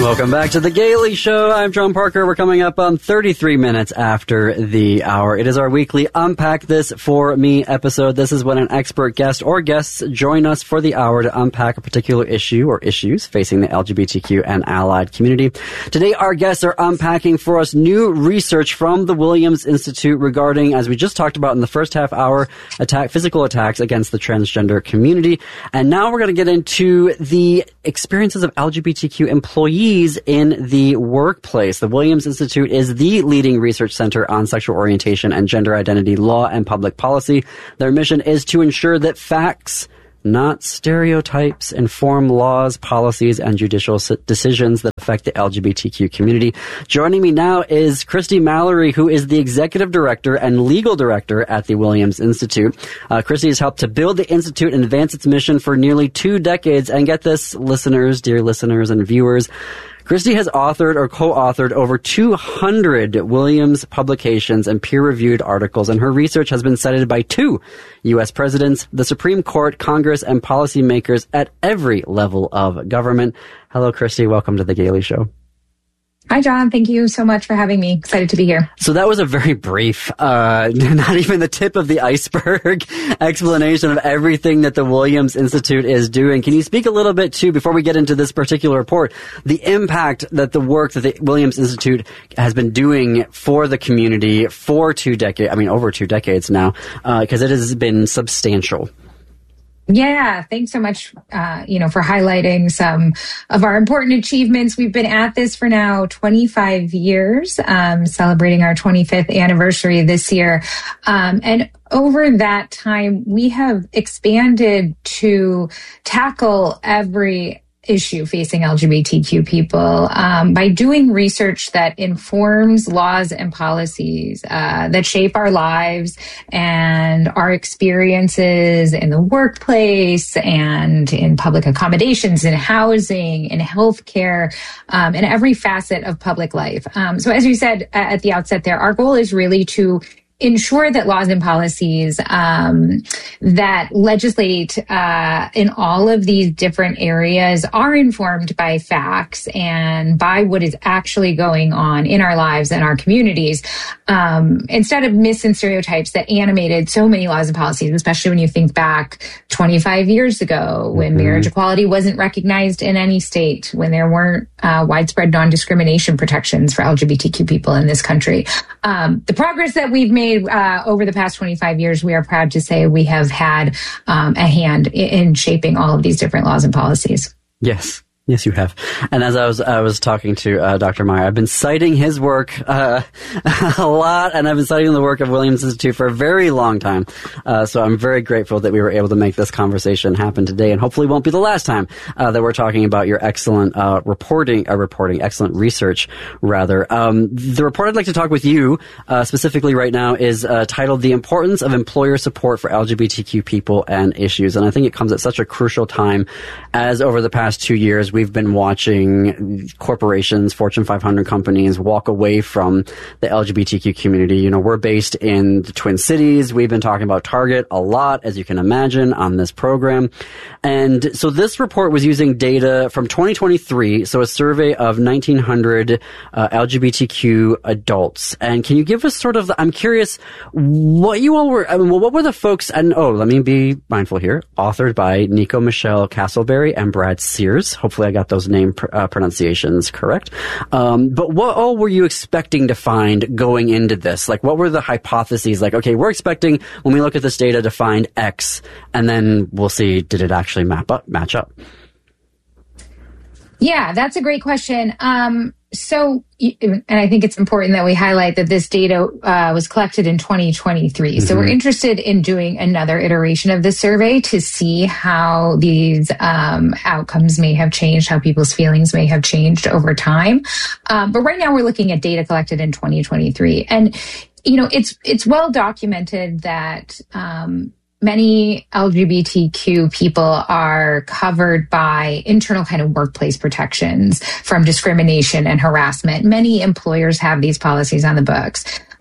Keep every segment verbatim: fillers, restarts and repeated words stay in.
Welcome back to The Gaily Show. I'm John Parker. We're coming up on thirty-three minutes after the hour. It is our weekly Unpack This For Me episode. This is when an expert guest or guests join us for the hour to unpack a particular issue or issues facing the L G B T Q and allied community. Today, our guests are unpacking for us new research from the Williams Institute regarding, as we just talked about in the first half hour, attack, physical attacks against the transgender community. And now we're going to get into the experiences of L G B T Q employees in the workplace. The Williams Institute is the leading research center on sexual orientation and gender identity law and public policy. Their mission is to ensure that facts, not stereotypes, inform laws, policies, and judicial decisions that affect the L G B T Q community. Joining me now is Christy Mallory, who is the executive director and legal director at the Williams Institute. Uh, Christy has helped to build the Institute and advance its mission for nearly two decades. And get this, listeners, dear listeners and viewers, Christy has authored or co-authored over two hundred Williams publications and peer-reviewed articles, and her research has been cited by two U S presidents, the Supreme Court, Congress, and policymakers at every level of government. Hello, Christy. Welcome to The Gaily Show. Hi, John. Thank you so much for having me. Excited to be here. So that was a very brief, uh, not even the tip of the iceberg explanation of everything that the Williams Institute is doing. Can you speak a little bit to, before we get into this particular report, the impact that the work that the Williams Institute has been doing for the community for two decades, I mean, over two decades now, because uh, it has been substantial? Yeah, thanks so much, uh, you know, for highlighting some of our important achievements. We've been at this for now twenty-five years, um, celebrating our twenty-fifth anniversary this year. Um, and over that time, we have expanded to tackle every issue facing L G B T Q people um, by doing research that informs laws and policies uh, that shape our lives and our experiences in the workplace and in public accommodations, in housing, in healthcare, um, in every facet of public life. Um, so as you said at the outset there, our goal is really to ensure that laws and policies um, that legislate uh, in all of these different areas are informed by facts and by what is actually going on in our lives and our communities, um, instead of myths and stereotypes that animated so many laws and policies, especially when you think back twenty-five years ago when mm-hmm. marriage equality wasn't recognized in any state, when there weren't uh, widespread non-discrimination protections for L G B T Q people in this country. Um, the progress that we've made Uh, over the past twenty-five years, we are proud to say we have had um, a hand in, in shaping all of these different laws and policies. Yes. Yes, you have. And as I was I was talking to uh, Doctor Meyer, I've been citing his work uh, a lot, and I've been citing the work of Williams Institute for a very long time. Uh, so I'm very grateful that we were able to make this conversation happen today, and hopefully won't be the last time uh, that we're talking about your excellent uh, reporting, uh, reporting, excellent research, rather. Um, the report I'd like to talk with you uh, specifically right now is uh, titled "The Importance of Employer Support for L G B T Q People and Issues," and I think it comes at such a crucial time as over the past two years, we've been watching corporations, Fortune five hundred companies, walk away from the L G B T Q community. You know, we're based in the Twin Cities. We've been talking about Target a lot, as you can imagine, on this program. And so this report was using data from twenty twenty-three, so a survey of nineteen hundred uh, L G B T Q adults. And can you give us sort of, the, I'm curious, what you all were, I mean, what were the folks, and oh, let me be mindful here, authored by Nico Michelle Castleberry and Brad Sears. Hopefully I got those name pr- uh, pronunciations correct. Um, but what all were you expecting to find going into this? Like, what were the hypotheses? Like, okay, we're expecting, when we look at this data, to find X, and then we'll see, did it actually map up, match up? Yeah, that's a great question. Um, so, and I think it's important that we highlight that this data uh, was collected in twenty twenty-three. Mm-hmm. So we're interested in doing another iteration of this survey to see how these um, outcomes may have changed, how people's feelings may have changed over time. Um, but right now we're looking at data collected in twenty twenty-three. And, you know, it's it's well documented that um many L G B T Q people are covered by internal kind of workplace protections from discrimination and harassment. Many employers have these policies on the books.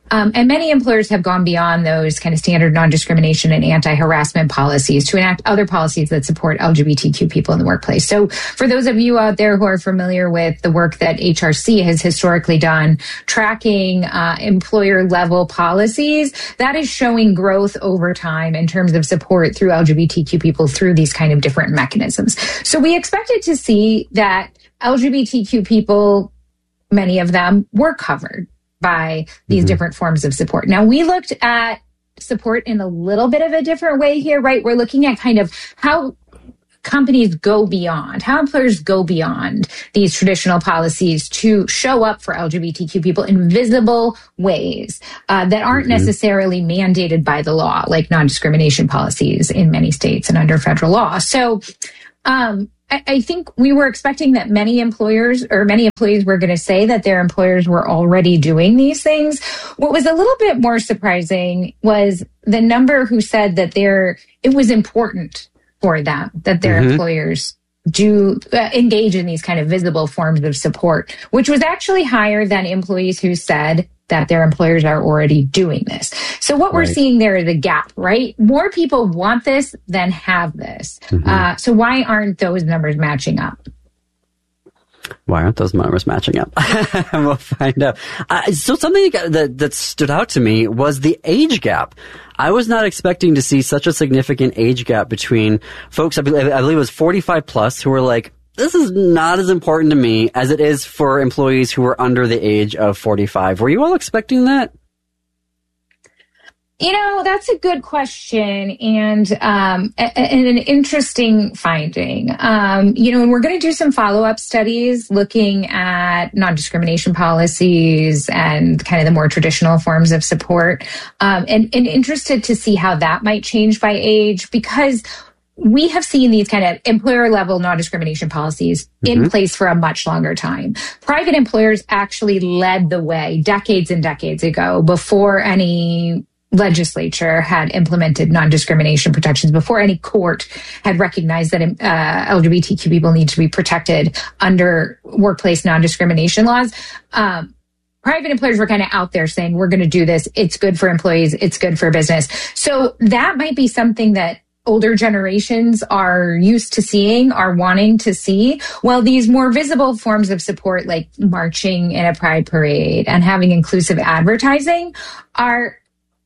Um, and many employers have gone beyond those kind of standard non-discrimination and anti-harassment policies to enact other policies that support L G B T Q people in the workplace. So for those of you out there who are familiar with the work that H R C has historically done, tracking uh, employer-level policies, that is showing growth over time in terms of support through L G B T Q people through these kind of different mechanisms. So we expected to see that L G B T Q people, many of them, were covered by these mm-hmm. different forms of support. Now, we looked at support in a little bit of a different way here, right? We're looking at kind of how companies go beyond, how employers go beyond these traditional policies to show up for L G B T Q people in visible ways uh, that aren't mm-hmm. necessarily mandated by the law, like non-discrimination policies in many states and under federal law. So, um, I think we were expecting that many employers or many employees were going to say that their employers were already doing these things. What was a little bit more surprising was the number who said that they're, it was important for them that their mm-hmm. employers do uh, engage in these kind of visible forms of support, which was actually higher than employees who said that their employers are already doing this. So what right. we're seeing there is a gap, right? More people want this than have this. Mm-hmm. Uh, so why aren't those numbers matching up? Why aren't those numbers matching up? We'll find out. Uh, so something that, that stood out to me was the age gap. I was not expecting to see such a significant age gap between folks, I believe, I believe it was forty-five plus, who were like, this is not as important to me as it is for employees who are under the age of forty-five. Were you all expecting that? You know, that's a good question and um, and an interesting finding. Um, you know, and we're going to do some follow-up studies looking at non-discrimination policies and kind of the more traditional forms of support, um, and, and interested to see how that might change by age, because we have seen these kind of employer level non-discrimination policies mm-hmm. in place for a much longer time. Private employers actually led the way decades and decades ago, before any legislature had implemented non-discrimination protections, before any court had recognized that uh, L G B T Q people need to be protected under workplace non-discrimination laws. Um, Private employers were kind of out there saying, we're going to do this. It's good for employees. It's good for business. So that might be something that older generations are used to seeing, are wanting to see, while these more visible forms of support, like marching in a pride parade and having inclusive advertising, are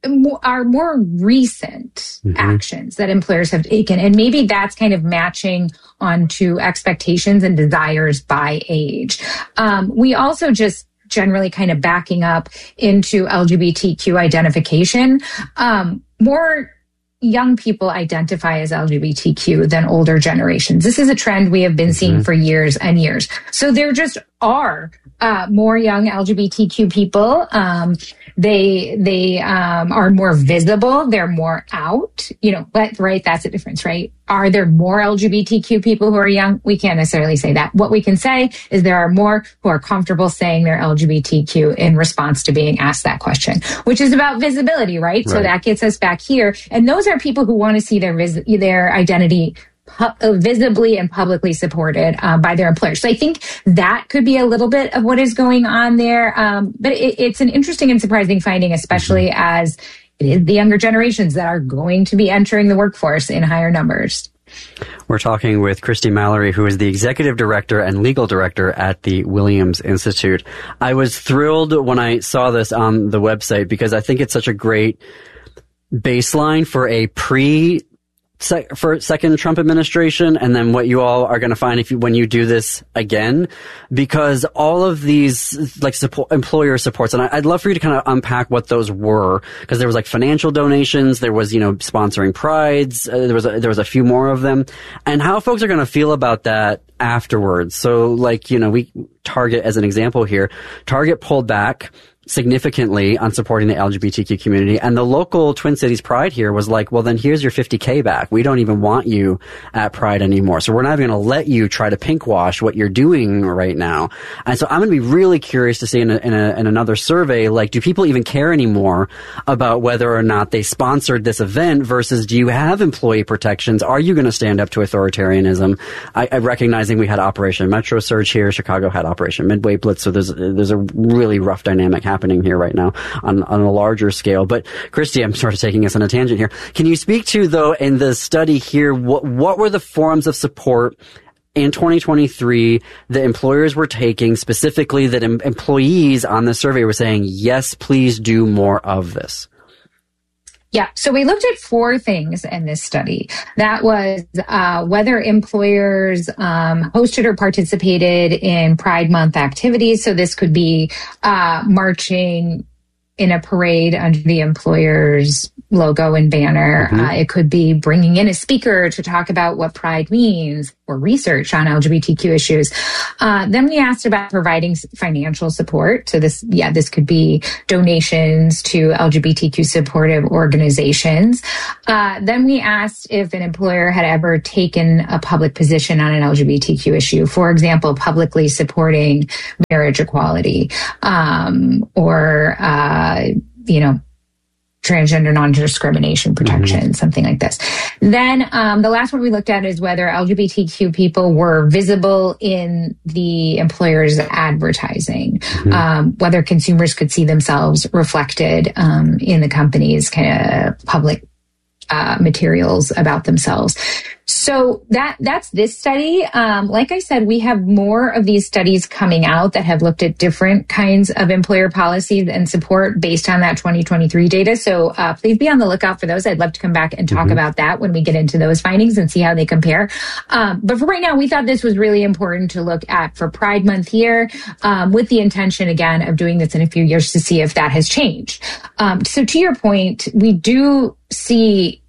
are more recent mm-hmm. actions that employers have taken. And maybe that's kind of matching onto expectations and desires by age. Um, we also just generally kind of backing up into L G B T Q identification. Um, more young people identify as L G B T Q than older generations. This is a trend we have been seeing mm-hmm. for years and years. So there just are uh, more young L G B T Q people. Um, they they um, are more visible. They're more out. You know, but right, that's the difference, right? Are there more L G B T Q people who are young? We can't necessarily say that. What we can say is there are more who are comfortable saying they're L G B T Q in response to being asked that question, which is about visibility, right? right. So that gets us back here. And those are people who want to see their vis- their identity pu- visibly and publicly supported uh, by their employers. So I think that could be a little bit of what is going on there. Um, but it, it's an interesting and surprising finding, especially mm-hmm. as it is the younger generations that are going to be entering the workforce in higher numbers. We're talking with Christy Mallory, who is the executive director and legal director at the Williams Institute. I was thrilled when I saw this on the website because I think it's such a great baseline for a pre Sec- for second Trump administration, and then what you all are going to find if you, when you do this again, because all of these like support, employer supports, and I, I'd love for you to kind of unpack what those were, because there was like financial donations, there was, you know, sponsoring prides, uh, there was a, there was a few more of them, and how folks are going to feel about that afterwards. So like, you know, we Target as an example here, Target pulled back significantly on supporting the L G B T Q community. And the local Twin Cities Pride here was like, well, then here's your fifty K back. We don't even want you at Pride anymore. So we're not even going to let you try to pink wash what you're doing right now. And so I'm going to be really curious to see in, a, in, a, in another survey, like, do people even care anymore about whether or not they sponsored this event versus do you have employee protections? Are you going to stand up to authoritarianism? I, I recognizing we had Operation Metro Surge here. Chicago had Operation Midway Blitz. So there's, there's a really rough dynamic happening happening here right now on, on a larger scale. But Christy, I'm sort of taking us on a tangent here. Can you speak to, though, in the study here, what, what were the forms of support in twenty twenty-three that employers were taking, specifically that em- employees on the survey were saying, yes, please do more of this? Yeah, so we looked at four things in this study. That was uh, whether employers um, hosted or participated in Pride Month activities. So this could be uh, marching in a parade under the employer's logo and banner. Mm-hmm. Uh, it could be bringing in a speaker to talk about what Pride means or research on L G B T Q issues. Uh, then we asked about providing financial support. So this, yeah, this could be donations to L G B T Q supportive organizations. Uh, then we asked if an employer had ever taken a public position on an L G B T Q issue. For example, publicly supporting marriage equality, um, or, uh, you know, transgender non-discrimination protection, mm-hmm. something like this. Then um, the last one we looked at is whether L G B T Q people were visible in the employer's advertising, mm-hmm. um, whether consumers could see themselves reflected um, in the company's kind of public uh, materials about themselves. So that that's this study. Um, like I said, we have more of these studies coming out that have looked at different kinds of employer policies and support based on that twenty twenty-three data. So uh, please be on the lookout for those. I'd love to come back and talk mm-hmm. about that when we get into those findings and see how they compare. Um, but for right now, we thought this was really important to look at for Pride Month here, um, with the intention, again, of doing this in a few years to see if that has changed. Um, so to your point, we do see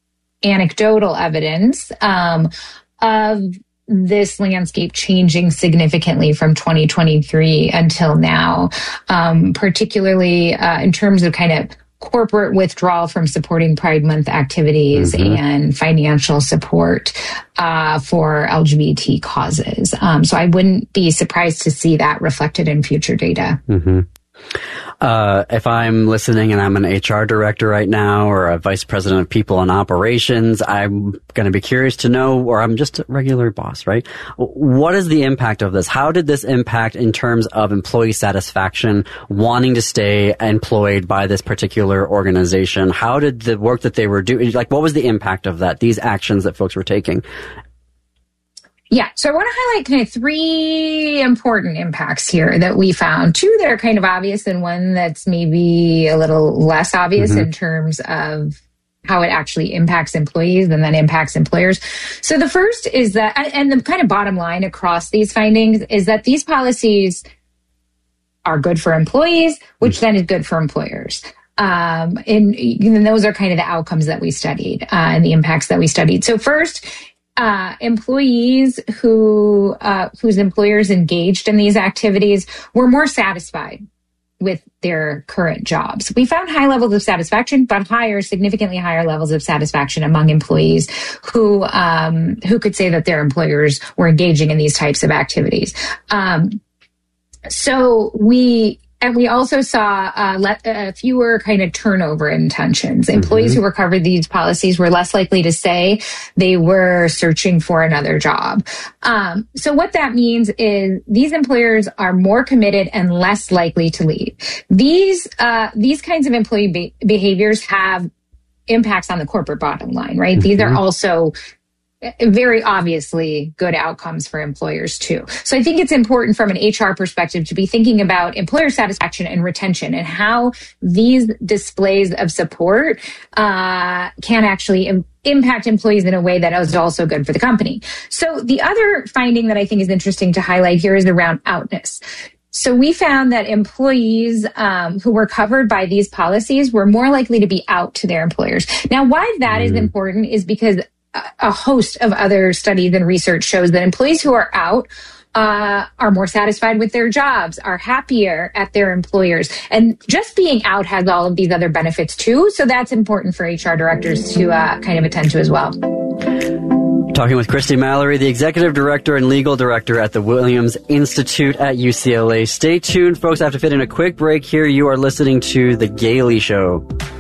anecdotal evidence um, of this landscape changing significantly from twenty twenty-three until now, um, particularly uh, in terms of kind of corporate withdrawal from supporting Pride Month activities mm-hmm. and financial support uh, for L G B T causes. Um, so I wouldn't be surprised to see that reflected in future data. Mm-hmm. Uh, if I'm listening and I'm an H R director right now or a vice president of people and operations, I'm going to be curious to know, or I'm just a regular boss, right? What is the impact of this? How did this impact in terms of employee satisfaction, wanting to stay employed by this particular organization? How did the work that they were doing, like what was the impact of that, these actions that folks were taking? Yeah, so I want to highlight kind of three important impacts here that we found. Two that are kind of obvious and one that's maybe a little less obvious mm-hmm. in terms of how it actually impacts employees and then impacts employers. So the first is that, and the kind of bottom line across these findings is that these policies are good for employees, which mm-hmm. then is good for employers. Um, and, and those are kind of the outcomes that we studied uh, and the impacts that we studied. So first, Uh, employees who uh, whose employers engaged in these activities were more satisfied with their current jobs. We found high levels of satisfaction, but higher, significantly higher levels of satisfaction among employees who um, who could say that their employers were engaging in these types of activities. Um, so we. And we also saw uh, le- uh, fewer kind of turnover intentions. Employees mm-hmm. who were covered these policies were less likely to say they were searching for another job. Um, so what that means is these employers are more committed and less likely to leave. These uh, these kinds of employee be- behaviors have impacts on the corporate bottom line, right? Mm-hmm. These are also very obviously good outcomes for employers too. So I think it's important from an H R perspective to be thinking about employer satisfaction and retention and how these displays of support uh, can actually im- impact employees in a way that is also good for the company. So the other finding that I think is interesting to highlight here is around outness. So we found that employees um, who were covered by these policies were more likely to be out to their employers. Now, why that mm-hmm. is important is because a host of other studies and research shows that employees who are out uh, are more satisfied with their jobs, are happier at their employers. And just being out has all of these other benefits too. So that's important for H R directors to uh, kind of attend to as well. Talking with Christy Mallory, the Executive Director and Legal Director at the Williams Institute at U C L A. Stay tuned, folks. I have to fit in a quick break here. You are listening to The Gailey Show.